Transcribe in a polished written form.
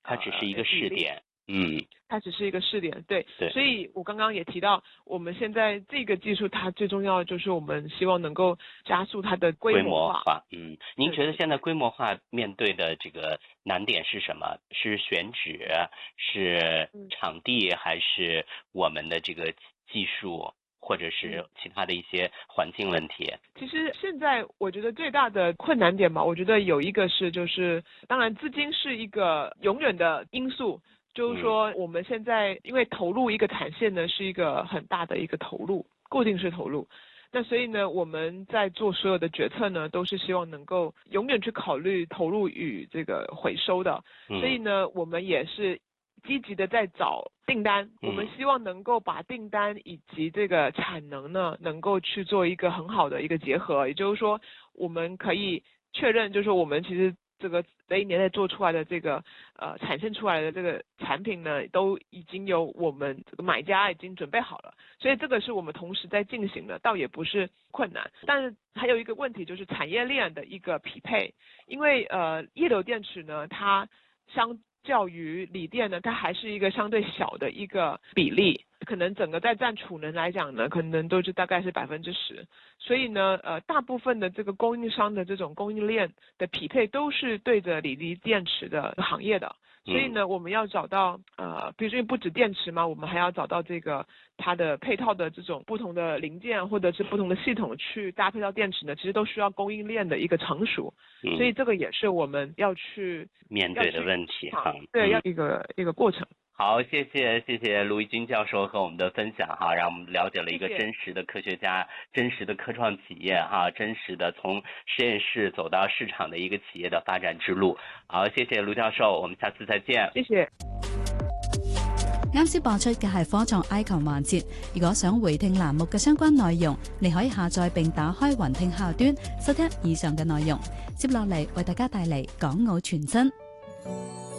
它只是一个试点。 它只是一个试点，对， 对， 所以我刚刚也提到，我们现在这个技术它最重要的就是我们希望能够加速它的规模化。 您觉得现在规模化面对的这个难点是什么？是选址，是场地，还是我们的这个技术，或者是其他的一些环境问题？ 其实现在我觉得最大的困难点吧，我觉得有一个是就是当然资金是一个永远的因素。就是说，我们现在因为投入一个产线呢，是一个很大的一个投入，固定式投入。那所以呢，我们在做所有的决策呢，都是希望能够永远去考虑投入与这个回收的。所以呢，我们也是积极的在找订单，我们希望能够把订单以及这个产能呢，能够去做一个很好的一个结合。也就是说，我们可以确认，就是说我们其实这个一年内做出来的这个产生出来的这个产品呢，都已经有我们这个买家已经准备好了，所以这个是我们同时在进行的，倒也不是困难。但是还有一个问题就是产业链的一个匹配，因为液流电池呢，它相较于锂电呢，它还是一个相对小的一个比例。可能整个在占储能来讲呢，可能都是大概是10%，所以呢，大部分的这个供应商的这种供应链的匹配都是对着锂电池的行业的，所以呢，我们要找到比如说不止电池嘛，我们还要找到这个它的配套的这种不同的零件或者是不同的系统去搭配到电池呢，其实都需要供应链的一个成熟，所以这个也是我们要去面对的问题哈。 对，要一个过程。 好，谢谢卢怡君教授和我们的分享哈，让我们了解了一个真实的科学家、真實的科創企業哈，真實的從實驗室走到市場的一個企業的發展之路。好，謝謝盧教授，我們下次再見。 謝謝。 啱先播出嘅係科創 Icon 環節，如果想回聽欄目嘅相關內容，你可以下載並打開雲聽客戶端收聽以上嘅內容。接落嚟為大家帶嚟港澳傳真。